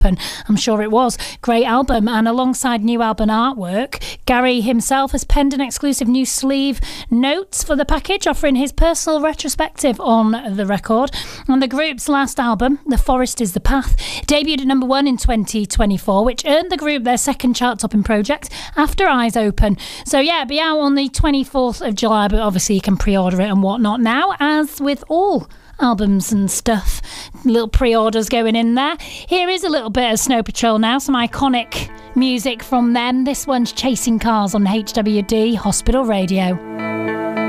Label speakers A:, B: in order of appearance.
A: I'm sure it was. Great album. And alongside new album artwork, Gary himself has penned an exclusive new sleeve notes for the package, offering his personal retrospective on the record. And the group's last album, The Forest is the Path, debuted at number 1 in 2024, which earned the group their second chart-topping project after Eyes Open. So yeah, be out on the 24th of July, but obviously you can pre-order it and whatnot now, as with all albums and stuff. Little pre-orders going in there. Here is a little bit of Snow Patrol now, some iconic music from them. This one's Chasing Cars on HWD Hospital Radio.